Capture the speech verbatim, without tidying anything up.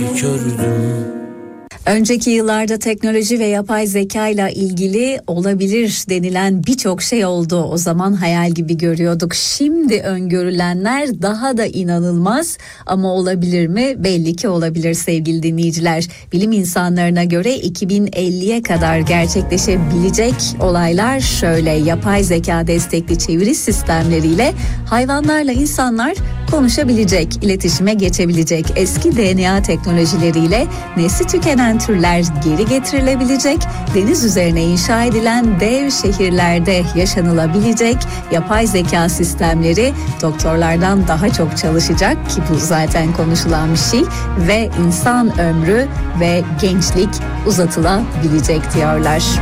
kördüm. Önceki yıllarda teknoloji ve yapay zeka ile ilgili olabilir denilen birçok şey oldu. O zaman hayal gibi görüyorduk. Şimdi öngörülenler daha da inanılmaz ama olabilir mi? Belli ki olabilir sevgili dinleyiciler. Bilim insanlarına göre iki bin elliye kadar gerçekleşebilecek olaylar şöyle: yapay zeka destekli çeviri sistemleriyle hayvanlarla insanlar konuşabilecek, iletişime geçebilecek. Eski D N A teknolojileriyle nesli tükenen türler geri getirilebilecek, deniz üzerine inşa edilen dev şehirlerde yaşanılabilecek, yapay zeka sistemleri doktorlardan daha çok çalışacak ki bu zaten konuşulan bir şey ve insan ömrü ve gençlik uzatılabilecek diyorlar.